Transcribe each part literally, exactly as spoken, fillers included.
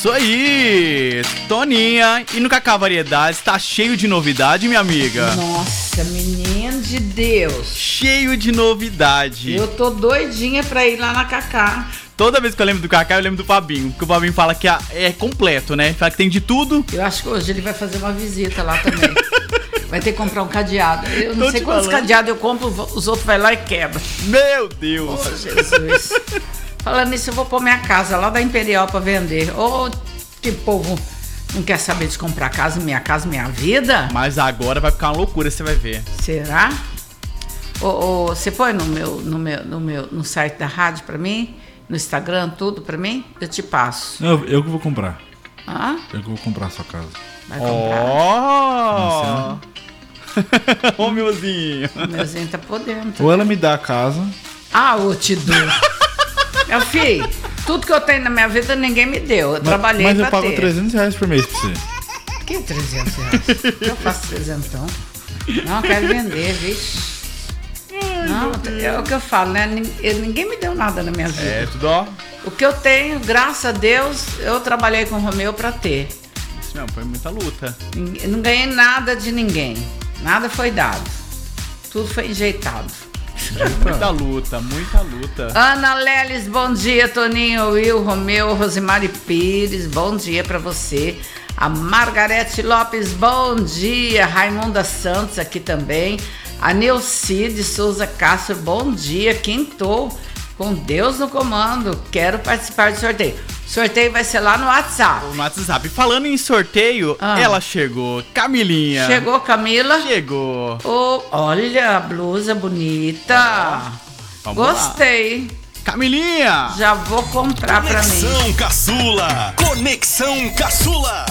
Isso aí, Toninha. E no Cacá Variedades tá cheio de novidade, minha amiga. Nossa, menino de Deus. Cheio de novidade. Eu tô doidinha pra ir lá na Cacá. Toda vez que eu lembro do Cacá, eu lembro do Fabinho. Porque o Fabinho fala que é completo, né? Fala que tem de tudo. Eu acho que hoje ele vai fazer uma visita lá também. Vai ter que comprar um cadeado. Eu não Tô sei te quantos falando. cadeados eu compro, os outros vai lá e quebra. Meu Deus. Oh, Jesus. Falando nisso, eu vou pôr minha casa lá da Imperial pra vender. Ô, oh, que povo não quer saber de comprar casa, minha casa, minha vida? Mas agora vai ficar uma loucura, você vai ver. Será? Ô, oh, oh, você põe no meu, no meu, no meu, no site da rádio pra mim? No Instagram, tudo pra mim? Eu te passo. Eu, eu que vou comprar. Hã? Eu que vou comprar a sua casa. Vai comprar. Ó! Ô, oh, meuzinho. O meuzinho tá podendo. Tá? Ou ela me dá a casa. Ah, eu te dou. Meu filho, tudo que eu tenho na minha vida ninguém me deu. Eu Mas, trabalhei mas pra eu pago ter. trezentos reais por mês pra você. Que trezentos reais? Eu faço trezentão. Não, eu quero vender, vixe. Não, é o que eu falo, né? Ninguém me deu nada na minha vida. É, tudo ó. O que eu tenho, graças a Deus, eu trabalhei com o Romeu pra ter. Isso mesmo, foi muita luta. Eu não ganhei nada de ninguém. Nada foi dado. Tudo foi enjeitado. Muita luta, muita luta. Ana Leles, bom dia. Toninho, Will, Romeu, Rosemary Pires, bom dia pra você. A Margarete Lopes, bom dia. Raimunda Santos aqui também. A Neucide Souza Castro, bom dia. Quintou com Deus no comando. Quero participar do sorteio. O sorteio vai ser lá no WhatsApp. No WhatsApp. Falando em sorteio, Ah. ela chegou. Camilinha. Chegou, Camila? Chegou. Oh, olha a blusa bonita. Vamos Gostei. lá. Camilinha. Já vou comprar pra mim. Conexão Caçula. Conexão Caçula.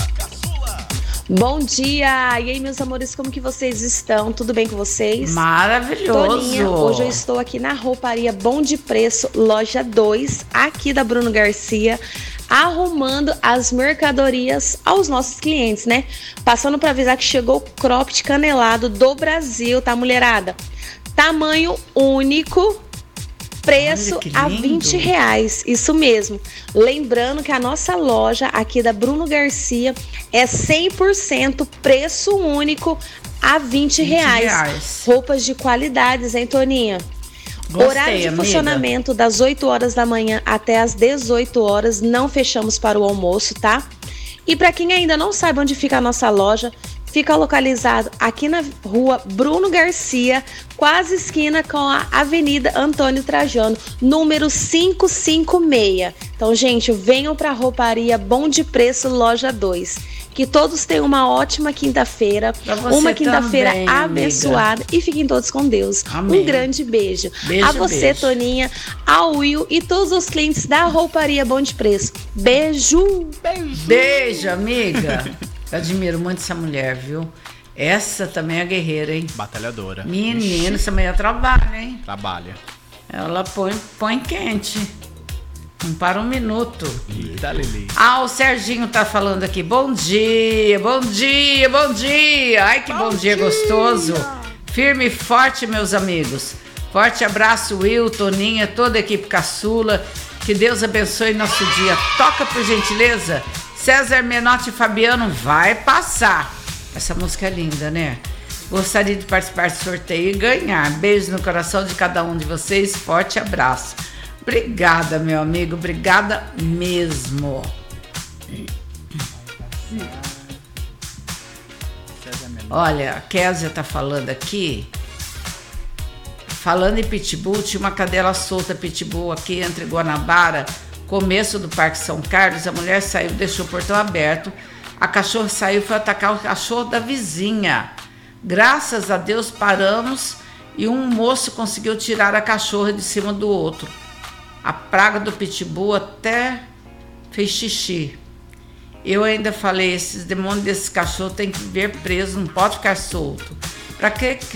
Bom dia! E aí, meus amores, como que vocês estão? Tudo bem com vocês? Maravilhoso. Toninha, hoje eu estou aqui na rouparia Bom de Preço, loja dois, aqui da Bruno Garcia, arrumando as mercadorias aos nossos clientes, né? Passando para avisar que chegou o cropped canelado do Brasil, tá, mulherada? Tamanho único, preço Olha que a lindo. vinte reais, isso mesmo. Lembrando que a nossa loja aqui da Bruno Garcia é cem por cento preço único a vinte reais. reais. Roupas de qualidades, hein, Toninha? Gostei, Horário de amiga. funcionamento das oito horas da manhã até as dezoito horas, não fechamos para o almoço, tá? E para quem ainda não sabe onde fica a nossa loja, fica localizado aqui na rua Bruno Garcia, quase esquina com a Avenida Antônio Trajano, número quinhentos e cinquenta e seis. Então, gente, venham para a rouparia Bom de Preço, loja dois. Que todos tenham uma ótima quinta-feira, Pra você uma quinta-feira também, abençoada e fiquem todos com Deus. Amém. Um grande beijo. Beijo, a você, beijo. Toninha, ao Will e todos os clientes da rouparia Bom de Preço. Beijo! Beijo, amiga. Eu admiro muito essa mulher, viu? Essa também é guerreira, hein? Batalhadora. Menina, essa mulher trabalha, hein? Trabalha. Ela põe, põe quente. Não para um minuto. Eita, Lili. Ah, o Serginho tá falando aqui. Bom dia, bom dia, bom dia. Ai, que bom, dia gostoso. Firme e forte, meus amigos. Forte abraço, Will, Toninha, toda a equipe caçula. Que Deus abençoe nosso dia. Toca, por gentileza. César Menotti e Fabiano, vai passar. Essa música é linda, né? Gostaria de participar do sorteio e ganhar. Beijo no coração de cada um de vocês. Forte abraço. Obrigada, meu amigo. Obrigada mesmo. Olha, a Kézia tá falando aqui. Falando em pitbull, tinha uma cadela solta pitbull aqui entre Guanabara, começo do Parque São Carlos. A mulher saiu, deixou o portão aberto. A cachorra saiu e foi atacar o cachorro da vizinha. Graças a Deus paramos e um moço conseguiu tirar a cachorra de cima do outro. A praga do pitbull até fez xixi. Eu ainda falei, esses demônios desses cachorros tem que viver preso, não pode ficar solto. Pra que